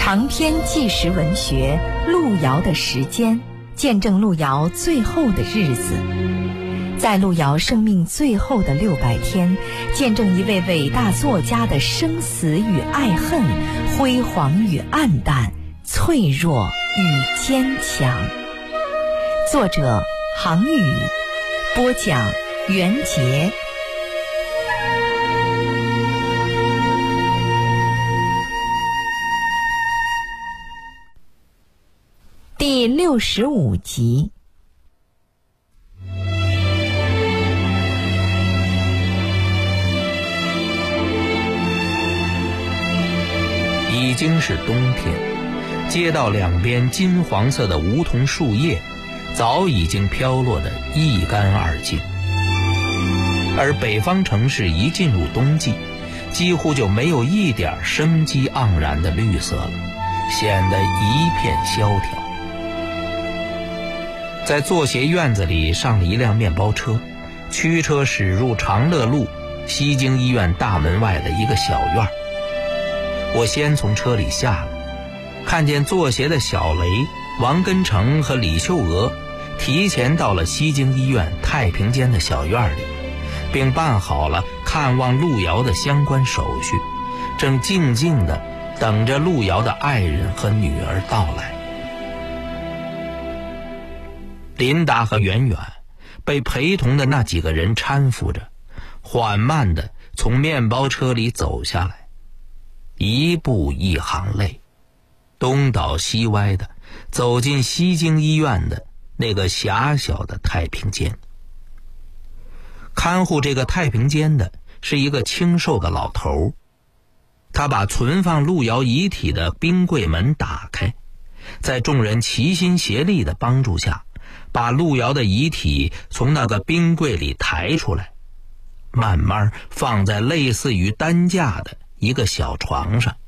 长篇纪实文学《路遥的时间》，见证路遥最后的日子。在路遥生命最后的600天，见证一位伟大作家的生死与爱恨，辉煌与黯淡，脆弱与坚强。作者杭宇，播讲袁杰。第65集。 已经是冬天，街道两边金黄色的梧桐树叶早已经飘落得一干二净，而北方城市一进入冬季，几乎就没有一点生机盎然的绿色了，显得一片萧条。在作协院子里上了一辆面包车，驱车驶入长乐路西京医院大门外的一个小院。我先从车里下来，看见作协的小雷、王根成和李秀娥提前到了西京医院太平间的小院里，并办好了看望路遥的相关手续，正静静地等着路遥的爱人和女儿到来。琳达和圆圆被陪同的那几个人搀扶着，缓慢地从面包车里走下来，一步一行泪，东倒西歪地走进西京医院的那个狭小的太平间。看护这个太平间的是一个清瘦的老头，他把存放路遥遗体的冰柜门打开，在众人齐心协力的帮助下，把路遥的遗体从那个冰柜里抬出来，慢慢放在类似于担架的一个小床上。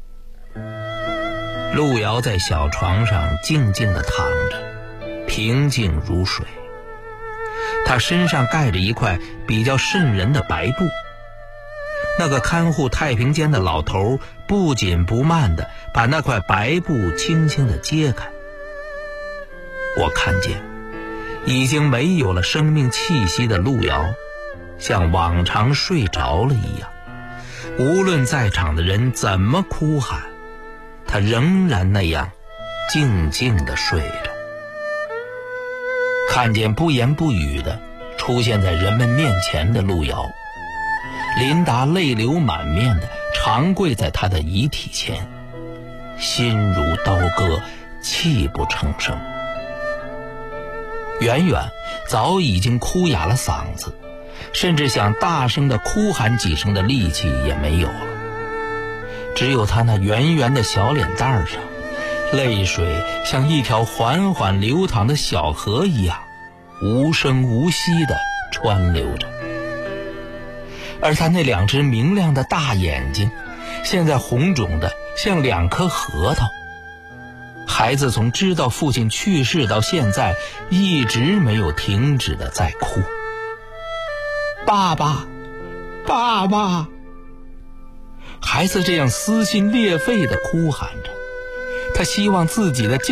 路遥在小床上静静地躺着，平静如水。他身上盖着一块比较瘆人的白布。那个看护太平间的老头不紧不慢地把那块白布轻轻地揭开。我看见已经没有了生命气息的路遥像往常睡着了一样，无论在场的人怎么哭喊，他仍然那样静静地睡着。看见不言不语地出现在人们面前的路遥，琳达泪流满面地长跪在他的遗体前，心如刀割，泣不成声。圆圆早已经哭哑了嗓子，甚至想大声地哭喊几声的力气也没有了。只有他那圆圆的小脸蛋上，泪水像一条缓缓流淌的小河一样，无声无息地川流着。而他那两只明亮的大眼睛，现在红肿的像2颗核桃。孩子从知道父亲去世到现在，一直没有停止地在哭。爸爸，爸爸！孩子这样撕心裂肺地哭喊着，他希望自己的